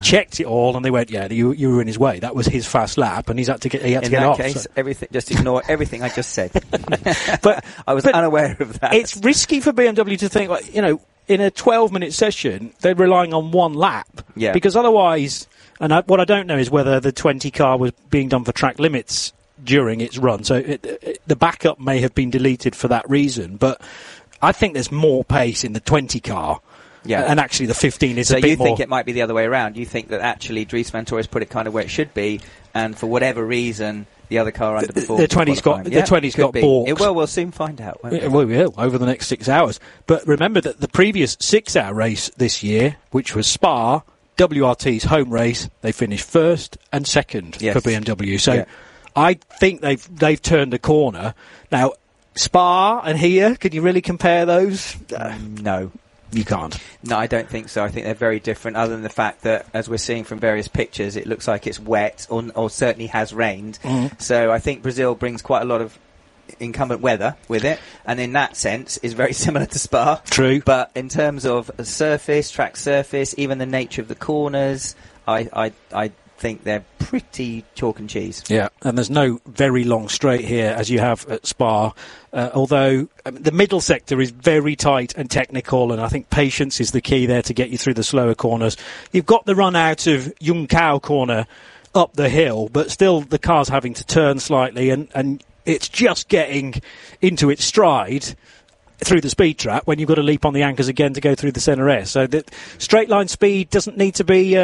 checked it all, and they went, "Yeah, you were in his way. That was his fast lap, and he had to get off." In that case, everything, just ignore everything I just said. But I was unaware of that. It's risky for BMW to think, like, in a 12-minute session, they're relying on one lap. Yeah. Because otherwise, what I don't know is whether the 20 car was being done for track limits during its run. So the backup may have been deleted for that reason. But I think there's more pace in the 20 car. Yeah. And actually the 15 is a bit more... So you think it might be the other way around? You think that actually Dries Vanthoor put it kind of where it should be, and for whatever reason... The other car underperformed. The 20's got balked. Well, we'll soon find out. Won't we? We will over the next 6 hours. But remember that the previous 6-hour race this year, which was Spa, WRT's home race, they finished first and second for BMW. So I think they've turned a corner. Now, Spa and here, can you really compare those? No. You can't. No, I don't think so. I think they're very different, other than the fact that, as we're seeing from various pictures, it looks like it's wet or certainly has rained. Mm. So I think Brazil brings quite a lot of incumbent weather with it, and in that sense is very similar to Spa. True. But in terms of surface, track surface, even the nature of the corners, I think they're pretty chalk and cheese. Yeah, and there's no very long straight here as you have at Spa, although the middle sector is very tight and technical, and I think patience is the key there to get you through the slower corners. You've got the run out of Yung Cao corner up the hill, but still the car's having to turn slightly, and it's just getting into its stride through the speed trap when you've got to leap on the anchors again to go through the centre S. So that straight line speed doesn't need to be,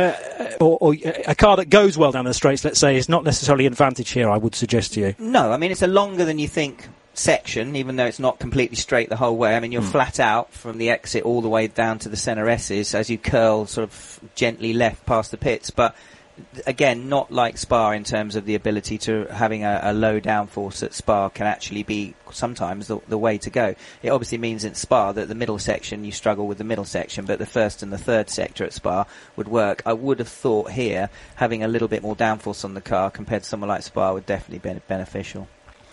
or a car that goes well down the straights, let's say, is not necessarily an advantage here, I would suggest to you. No, I mean, it's a longer than you think section, even though it's not completely straight the whole way. I mean, you're flat out from the exit all the way down to the centre S's as you curl sort of gently left past the pits, but again, not like Spa in terms of the ability to having a low downforce at Spa can actually be sometimes the way to go. It obviously means in Spa that the middle section, you struggle with the middle section, but the first and the third sector at Spa would work. I would have thought here having a little bit more downforce on the car compared to someone like Spa would definitely be beneficial.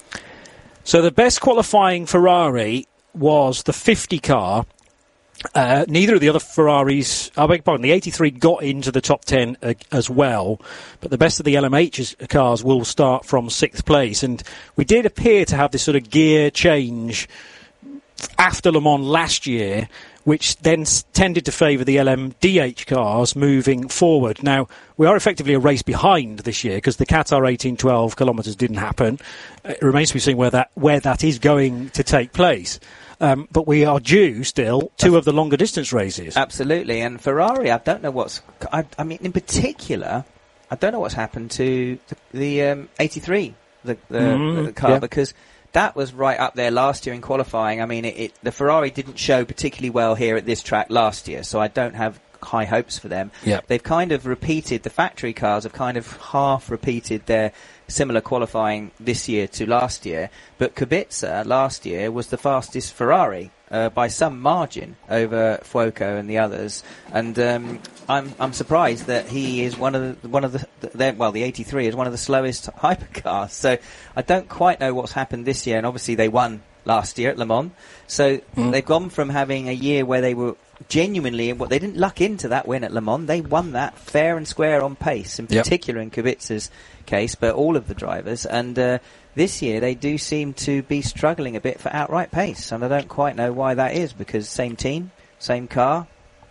So the best qualifying Ferrari was the 50 car. Neither of the other Ferraris, I beg your pardon, the 83 got into the top 10 as well, but the best of the LMH cars will start from 6th place, and we did appear to have this sort of gear change after Le Mans last year, which then tended to favour the LMDH cars moving forward. Now, we are effectively a race behind this year because the Qatar 1812 kilometres didn't happen. It remains to be seen where that is going to take place. But we are due still two of the longer distance races. Absolutely. And Ferrari, I don't know I mean, in particular, I don't know what's happened to the 83, the car, because that was right up there last year in qualifying. I mean, the Ferrari didn't show particularly well here at this track last year, so I don't have high hopes for them. Yep. They've kind of repeated, the factory cars have kind of half repeated their similar qualifying this year to last year, but Kubica last year was the fastest Ferrari by some margin over Fuoco and the others, and I'm surprised that he is one of the 83 is one of the slowest hypercars. So I don't quite know what's happened this year, and obviously they won last year at Le Mans, so they've gone from having a year where they were genuinely, they didn't luck into that win at Le Mans. They won that fair and square on pace, in particular in Kubica's case, but all of the drivers. And this year they do seem to be struggling a bit for outright pace, and I don't quite know why that is, because same team, same car.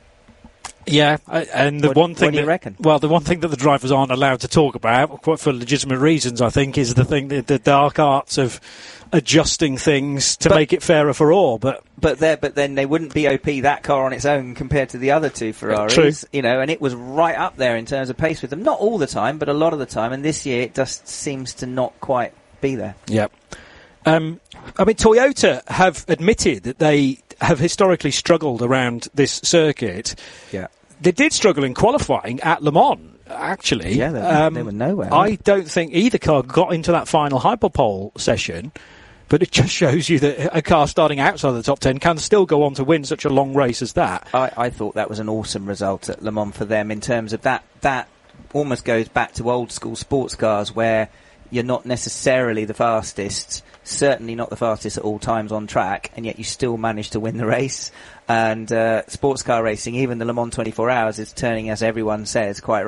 Yeah, and the one thing what do you reckon? Well, the one thing that the drivers aren't allowed to talk about, quite for legitimate reasons, I think, is the dark arts of adjusting things to make it fairer for all. But then they wouldn't be OP that car on its own compared to the other two Ferraris. True. And it was right up there in terms of pace with them. Not all the time, but a lot of the time. And this year it just seems to not quite be there. Yep. I mean, Toyota have admitted that they have historically struggled around this circuit. Yeah. They did struggle in qualifying at Le Mans, actually. Yeah, they were nowhere. I don't think either car got into that final hyperpole session, but it just shows you that a car starting outside the top 10 can still go on to win such a long race as that. I thought that was an awesome result at Le Mans for them in terms of that almost goes back to old school sports cars where you're not necessarily the fastest, certainly not the fastest at all times on track, and yet you still manage to win the race. And sports car racing, even the Le Mans 24 Hours, is turning, as everyone says, quite